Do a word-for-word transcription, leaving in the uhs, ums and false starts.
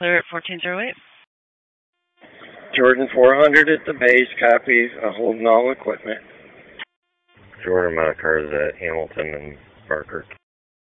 clear at fourteen oh eight. Jordan four hundred at the base, copy, uh, holding all equipment. Jordan amount of cars at Hamilton and Parker.